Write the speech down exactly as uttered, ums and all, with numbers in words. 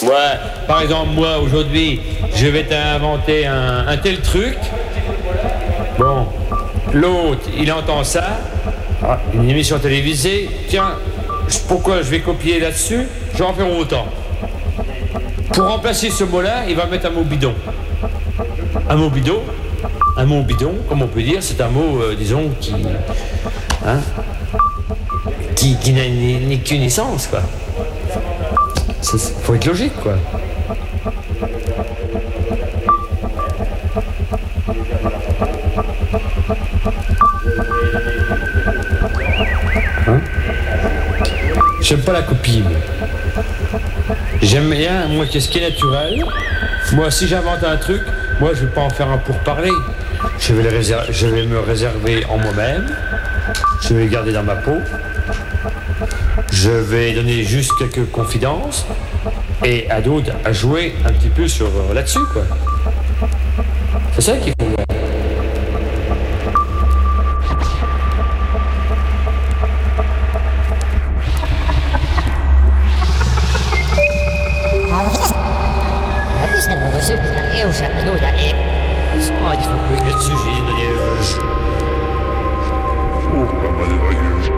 Ouais, par exemple, moi, aujourd'hui, je vais t'inventer un, un tel truc. Bon, l'autre, il entend ça. Ah, une émission télévisée. Tiens, pourquoi je vais copier là-dessus? Je vais en faire autant. Pour remplacer ce mot-là, il va mettre un mot bidon. Un mot bidon, un mot bidon, comme on peut dire, c'est un mot, euh, disons, qui... Hein, qui, qui n'a ni, ni qu'une essence, quoi. Ça, faut être logique, quoi. Hein? J'aime pas la copie, mais... J'aime bien, moi, qu'est-ce qui est naturel. Moi, si j'invente un truc, moi, je vais pas en faire un pourparler. Je vais, le réserver, je vais me réserver en moi-même. Je vais le garder dans ma peau. Je vais donner juste quelques confidences. Et à d'autres, à jouer un petit peu sur euh, là-dessus, quoi. C'est ça qu'il faut voir. Uhramalı ayır.